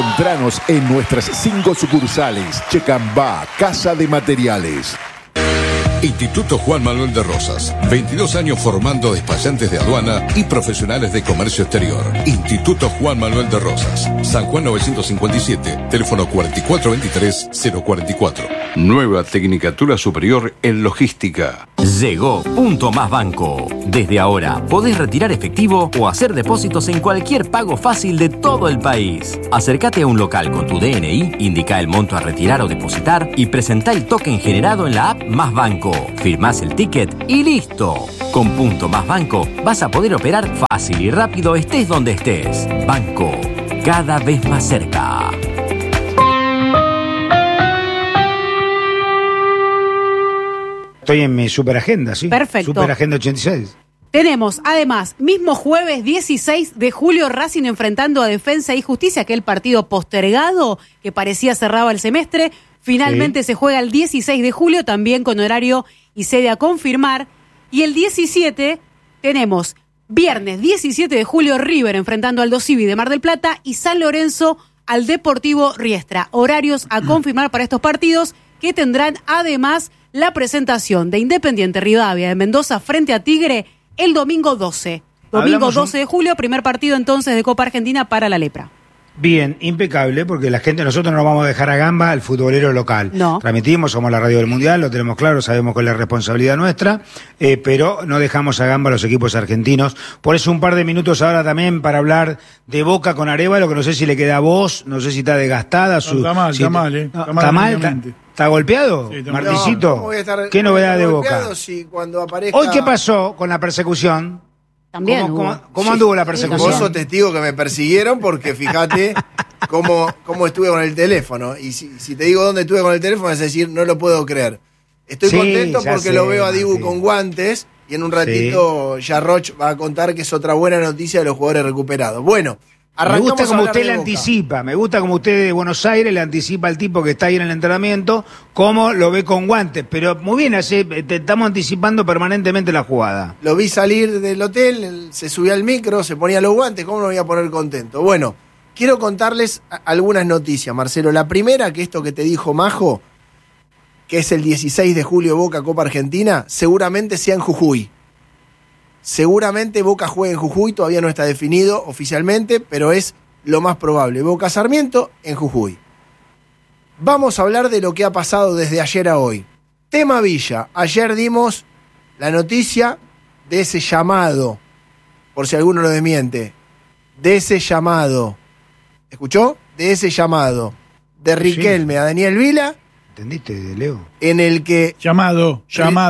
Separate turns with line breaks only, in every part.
Encontranos en nuestras 5 sucursales. Checambá, Casa de Materiales.
Instituto Juan Manuel de Rosas, 22 años formando despachantes de aduana y profesionales de comercio exterior. Instituto Juan Manuel de Rosas, San Juan 957, teléfono 4423-044. Nueva Tecnicatura Superior en Logística.
Llegó Punto Más Banco. Desde ahora podés retirar efectivo o hacer depósitos en cualquier pago fácil de todo el país. Acércate a un local con tu DNI, indica el monto a retirar o depositar y presentá el token generado en la app Más Banco. Firmás el ticket y listo. Con Punto Más Banco vas a poder operar fácil y rápido estés donde estés. Banco, cada vez más cerca.
Estoy en mi superagenda, ¿sí?
Perfecto.
Superagenda 86.
Tenemos, además, mismo jueves 16 de julio, Racing enfrentando a Defensa y Justicia, aquel partido postergado que parecía cerraba el semestre. Finalmente se juega el 16 de julio, también con horario y sede a confirmar. Y el 17 tenemos viernes 17 de julio, River enfrentando al Aldo Civi de Mar del Plata y San Lorenzo al Deportivo Riestra. Horarios a confirmar para estos partidos que tendrán además la presentación de Independiente Rivadavia de Mendoza frente a Tigre el domingo 12. Domingo 12 de julio, primer partido entonces de Copa Argentina para la Lepra.
Bien, impecable, porque la gente, nosotros no vamos a dejar a gamba al futbolero local.
No.
Transmitimos, somos la radio del Mundial, lo tenemos claro, sabemos que es la responsabilidad nuestra, pero no dejamos a gamba a los equipos argentinos. Por eso un par de minutos ahora también para hablar de Boca con Arévalo, que no sé si le queda voz, no sé si está desgastada.
Está mal,
¿Está mal? ¿Está golpeado?
Sí, está
Marticito,
No,
¿qué novedad de Boca?
Si cuando aparezca...
Hoy, ¿qué pasó con la persecución?
También.
¿Cómo anduvo la persecución?
Vos sos testigo que me persiguieron porque fíjate cómo estuve con el teléfono. Y si te digo dónde estuve con el teléfono, es decir, no lo puedo creer. Estoy contento porque lo veo a Dibu con guantes y en un ratito ya Roch va a contar que es otra buena noticia de los jugadores recuperados. Bueno,
me gusta como usted le
Boca.
anticipa, me gusta como usted de Buenos Aires le anticipa al tipo que está ahí en el entrenamiento, cómo lo ve con guantes, pero muy bien, te estamos anticipando permanentemente la jugada.
Lo vi salir del hotel, él se subía al micro, se ponía los guantes, ¿cómo no me voy a poner contento? Bueno, quiero contarles algunas noticias, Marcelo. La primera, que esto que te dijo Majo, que es el 16 de julio Boca Copa Argentina, seguramente sea en Jujuy. Seguramente Boca juegue en Jujuy, todavía no está definido oficialmente, pero es lo más probable. Boca Sarmiento en Jujuy. Vamos a hablar de lo que ha pasado desde ayer a hoy. Tema Villa. Ayer dimos la noticia de ese llamado, por si alguno lo desmiente, de ese llamado. ¿Escuchó? De ese llamado de Riquelme a Daniel Vila.
¿Entendiste, Leo?
En el que...
Llamado.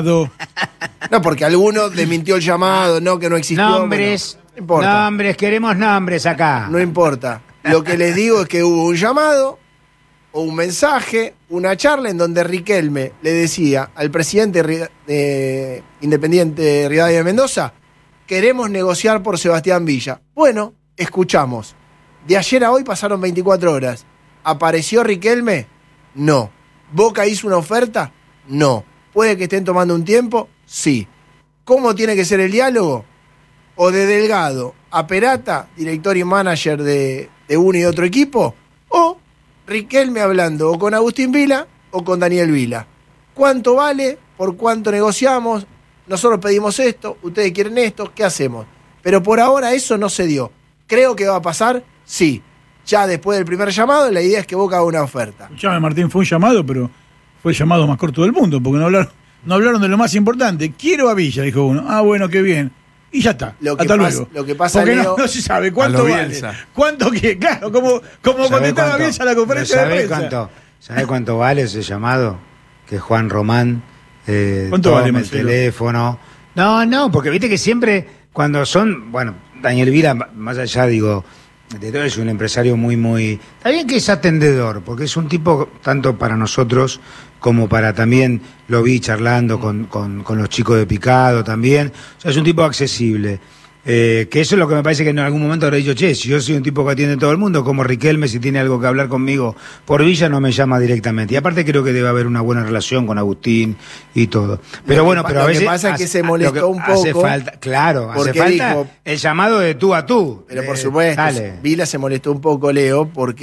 No, porque alguno desmintió el llamado, no, que no existió.
Nombres,
bueno, no importa.
nombres, queremos nombres acá.
No importa. Lo que les digo es que hubo un llamado o un mensaje, una charla en donde Riquelme le decía al presidente de Independiente Rivadavia de Mendoza, queremos negociar por Sebastián Villa. Bueno, escuchamos. De ayer a hoy pasaron 24 horas. ¿Apareció Riquelme? No. ¿Boca hizo una oferta? No. ¿Puede que estén tomando un tiempo? Sí. ¿Cómo tiene que ser el diálogo? O de Delgado a Perata, director y manager de uno y otro equipo, o Riquelme hablando o con Agustín Vila o con Daniel Vila. ¿Cuánto vale? ¿Por cuánto negociamos? Nosotros pedimos esto, ustedes quieren esto, ¿qué hacemos? Pero por ahora eso no se dio. ¿Creo que va a pasar? Sí. Ya después del primer llamado, la idea es que Boca haga una oferta.
Escuchame, Martín, fue un llamado, pero fue el llamado más corto del mundo, porque no hablaron de lo más importante. Quiero a Villa, dijo uno. Ah, bueno, qué bien. Y ya está. Hasta luego.
Lo que pasa,
porque
Leo,
no se sabe cuánto vale. ¿Cuánto que? Claro, como contestaba Bielsa la conferencia de prensa.
¿Sabe cuánto vale ese llamado? Que Juan Román
¿cuánto vale,
el
Marcelo?
teléfono. No, porque viste que siempre cuando son, bueno, Daniel Vila, más allá, digo, de todo es un empresario muy... Está bien que es atendedor, porque es un tipo, tanto para nosotros como para también, lo vi charlando con los chicos de Picado también, o sea, es un tipo accesible. Que eso es lo que me parece que en algún momento habrá dicho, che, si yo soy un tipo que atiende a todo el mundo, como Riquelme, si tiene algo que hablar conmigo por Villa, no me llama directamente. Y aparte creo que debe haber una buena relación con Agustín y todo. Pero bueno, pero a veces...
Lo que pasa es que se molestó un poco.
Hace falta, claro, hace falta dijo, el llamado de tú a tú.
Pero por supuesto,
dale.
Vila se molestó un poco, Leo, porque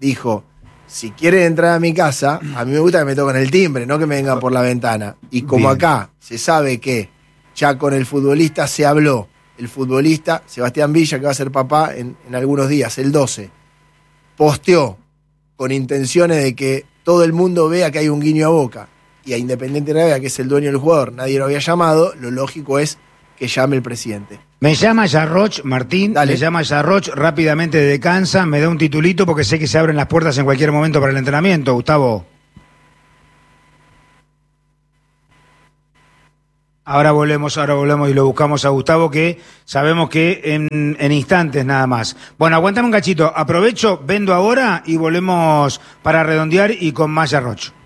dijo, si quieren entrar a mi casa, a mí me gusta que me toquen el timbre, no que me vengan por la ventana. Y como
Bien.
acá se sabe que ya con el futbolista se habló, el futbolista Sebastián Villa, que va a ser papá en algunos días, el 12, posteó con intenciones de que todo el mundo vea que hay un guiño a Boca y a Independiente Rivadavia, que es el dueño del jugador, nadie lo había llamado, lo lógico es que llame el presidente.
Me llama Yarroch, Martín,
Dale.
me llama Yarroch rápidamente de Kansas, me da un titulito porque sé que se abren las puertas en cualquier momento para el entrenamiento, Gustavo. Ahora volvemos y lo buscamos a Gustavo, que sabemos que en instantes nada más. Bueno, aguantame un cachito, aprovecho, vendo ahora y volvemos para redondear y con más Yarroch.